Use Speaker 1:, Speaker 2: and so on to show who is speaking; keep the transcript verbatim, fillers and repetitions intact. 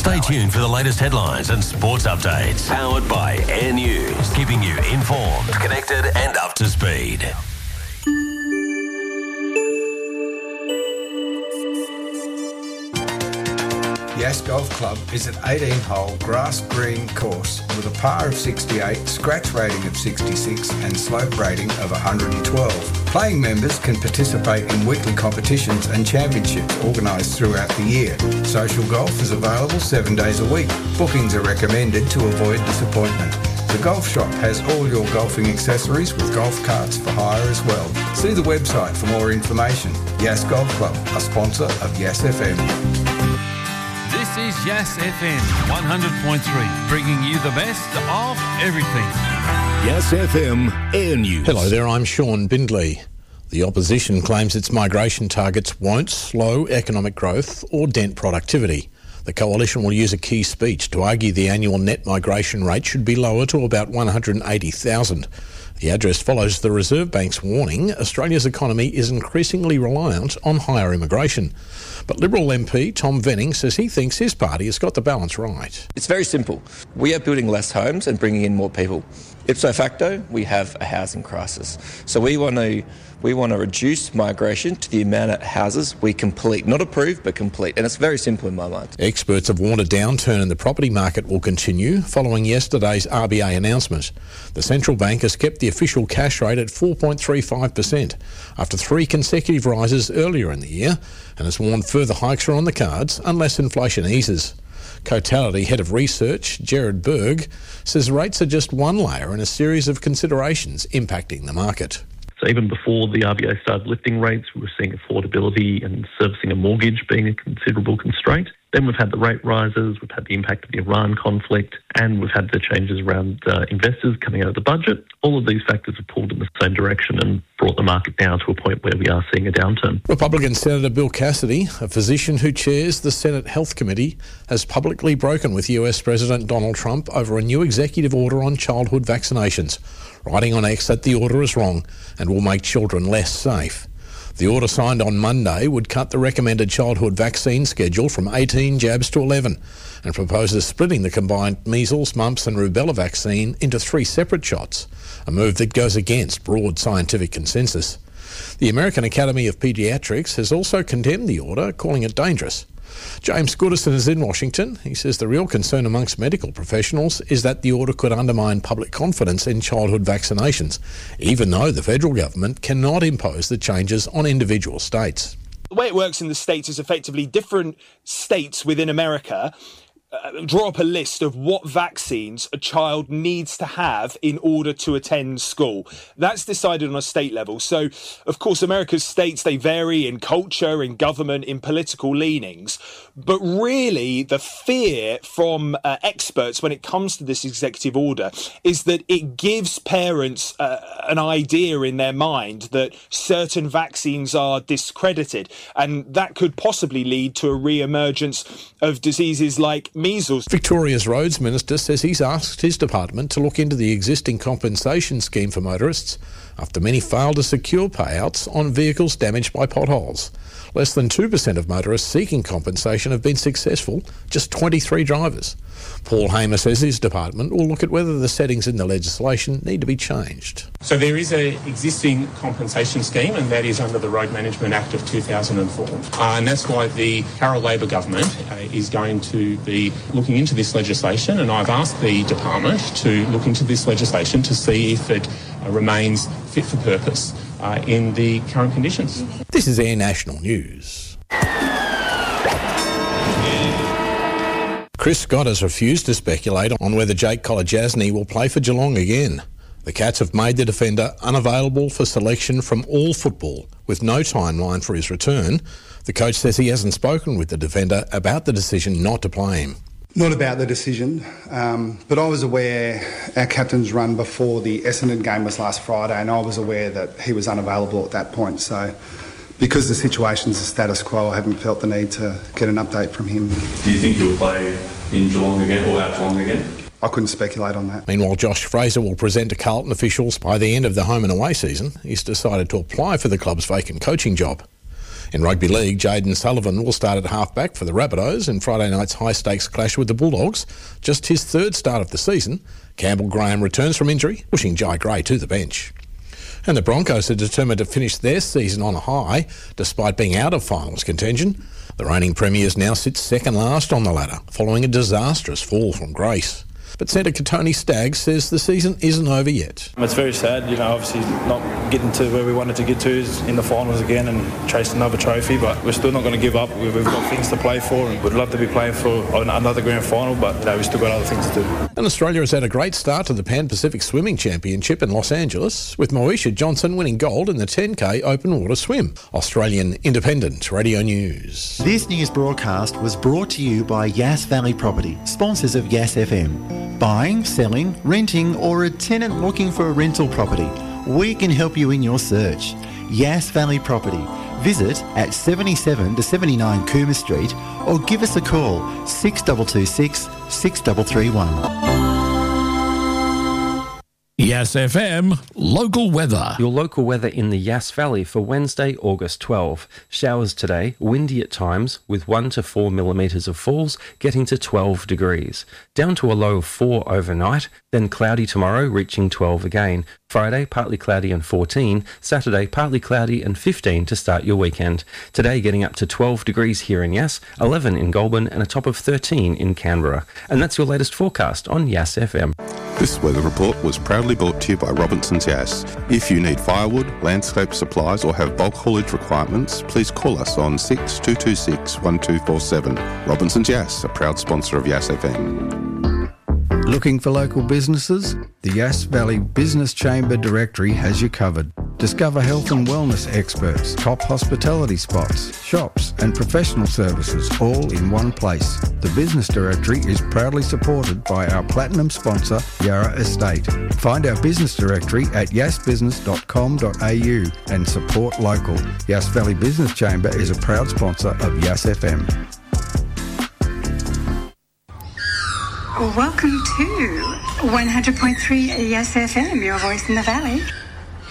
Speaker 1: Stay tuned for the latest headlines and sports updates. Powered by Air News. Keeping you informed, connected and up to speed.
Speaker 2: Yass Golf Club is an eighteen-hole grass green course with a par of sixty-eight, scratch rating of sixty-six and slope rating of one hundred twelve. Playing members can participate in weekly competitions and championships organised throughout the year. Social golf is available seven days a week. Bookings are recommended to avoid disappointment. The golf shop has all your golfing accessories with golf carts for hire as well. See the website for more information. Yass Golf Club, a sponsor of Yass F M.
Speaker 3: This is Yass F M one hundred point three, bringing you the best of everything.
Speaker 1: Yass F M Air News.
Speaker 4: Hello there, I'm Sean Bindley. The opposition claims its migration targets won't slow economic growth or dent productivity. The coalition will use a key speech to argue the annual net migration rate should be lower to about one hundred eighty thousand. The address follows the Reserve Bank's warning Australia's economy is increasingly reliant on higher immigration. But Liberal M P Tom Venning says he thinks his party has got the balance right.
Speaker 5: It's very simple. We are building less homes and bringing in more people. Ipso facto, we have a housing crisis. So we want to we want to reduce migration to the amount of houses we complete. Not approve, but complete. And it's very simple in my mind.
Speaker 4: Experts have warned a downturn in the property market will continue following yesterday's R B A announcement. The central bank has kept the official cash rate at four point three five percent after three consecutive rises earlier in the year and has warned further hikes are on the cards unless inflation eases. Cotality Head of Research, Gerard Berg, says rates are just one layer in a series of considerations impacting the market.
Speaker 6: So even before the R B A started lifting rates, we were seeing affordability and servicing a mortgage being a considerable constraint. Then we've had the rate rises, we've had the impact of the Iran conflict, and we've had the changes around uh, investors coming out of the budget. All of these factors have pulled in the same direction and brought the market down to a point where we are seeing a downturn.
Speaker 4: Republican Senator Bill Cassidy, a physician who chairs the Senate Health Committee, has publicly broken with U S President Donald Trump over a new executive order on childhood vaccinations, writing on X that the order is wrong and will make children less safe. The order signed on Monday would cut the recommended childhood vaccine schedule from eighteen jabs to eleven and proposes splitting the combined measles, mumps and rubella vaccine into three separate shots, a move that goes against broad scientific consensus. The American Academy of Pediatrics has also condemned the order, calling it dangerous. James Goodison is in Washington. He says the real concern amongst medical professionals is that the order could undermine public confidence in childhood vaccinations, even though the federal government cannot impose the changes on individual states.
Speaker 7: The way it works in the States is effectively different states within America Uh, draw up a list of what vaccines a child needs to have in order to attend school. That's decided on a state level. So, of course, America's states, they vary in culture, in government, in political leanings. But really, the fear from uh, experts when it comes to this executive order is that it gives parents uh, an idea in their mind that certain vaccines are discredited. And that could possibly lead to a re-emergence of diseases like measles.
Speaker 4: Victoria's Roads Minister says he's asked his department to look into the existing compensation scheme for motorists after many failed to secure payouts on vehicles damaged by potholes. Less than two percent of motorists seeking compensation have been successful, just twenty-three drivers. Paul Hamer says his department will look at whether the settings in the legislation need to be changed.
Speaker 8: So there is an existing compensation scheme, and that is under the Road Management Act of two thousand four. Uh, and that's why the Carroll Labor government uh, is going to be looking into this legislation, and I've asked the department to look into this legislation to see if it uh, remains fit for purpose uh, in the current conditions.
Speaker 4: This is Air National News. Chris Scott has refused to speculate on whether Jake Kolodjasny will play for Geelong again. The Cats have made the defender unavailable for selection from all football, with no timeline for his return. The coach says he hasn't spoken with the defender about the decision not to play him.
Speaker 9: Not about the decision, um, but I was aware our captain's run before the Essendon game was last Friday, and I was aware that he was unavailable at that point. So because the situation's the status quo, I haven't felt the need to get an update from him.
Speaker 10: Do you think he'll play in Geelong again or out Geelong again?
Speaker 9: I couldn't speculate on that.
Speaker 4: Meanwhile, Josh Fraser will present to Carlton officials by the end of the home and away season. He's decided to apply for the club's vacant coaching job. In rugby league, Jayden Sullivan will start at halfback for the Rabbitohs in Friday night's high-stakes clash with the Bulldogs, just his third start of the season. Campbell Graham returns from injury, pushing Jai Gray to the bench. And the Broncos are determined to finish their season on a high, despite being out of finals contention. The reigning premiers now sit second last on the ladder, following a disastrous fall from grace. But centre Katoni Staggs says the season isn't over yet.
Speaker 11: It's very sad, you know, obviously not getting to where we wanted to get to is in the finals again and chase another trophy, but we're still not going to give up. We've got things to play for and we'd love to be playing for another grand final, but you know, we've still got other things to do.
Speaker 4: And Australia has had a great start to the Pan-Pacific Swimming Championship in Los Angeles, with Moesha Johnson winning gold in the ten K open water swim. Australian Independent Radio News.
Speaker 12: This news broadcast was brought to you by Yass Valley Property, sponsors of Yass F M. Buying, selling, renting or a tenant looking for a rental property, we can help you in your search. Yass Valley Property. Visit at seventy-seven to seventy-nine Cooma Street or give us a call six two two six, six three three one.
Speaker 13: Yass F M, local weather.
Speaker 14: Your local weather in the Yass Valley for Wednesday, August twelfth. Showers today, windy at times, with one to four millimetres of falls, getting to twelve degrees. Down to a low of four overnight, then cloudy tomorrow, reaching twelve again. Friday, partly cloudy and fourteen. Saturday, partly cloudy and fifteen to start your weekend. Today, getting up to twelve degrees here in Yass, eleven in Goulburn, and a top of thirteen in Canberra. And that's your latest forecast on Yass F M.
Speaker 15: This weather report was proudly brought to you by Robinson's Yass. If you need firewood, landscape supplies or have bulk haulage requirements, please call us on six two two six, one two four seven. Robinson's Yass, a proud sponsor of Yass F M.
Speaker 2: Looking for local businesses? The Yass Valley Business Chamber Directory has you covered. Discover health and wellness experts, top hospitality spots, shops and professional services all in one place. The Business Directory is proudly supported by our platinum sponsor, Yarra Estate. Find our business directory at yass business dot com dot a u and support local. Yass Valley Business Chamber is a proud sponsor of Yass F M.
Speaker 16: Welcome to one hundred point three Yass F M, your voice in the valley.